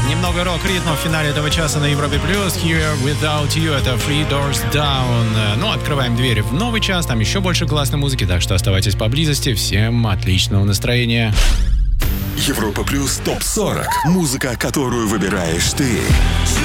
Немного рок-ритма в финале этого часа на Европе+. Here Without You — это Three Doors Down. Ну, открываем двери в новый час, там еще больше классной музыки, так что оставайтесь поблизости. Всем отличного настроения. Европа Плюс ТОП-40. Музыка, которую выбираешь ты.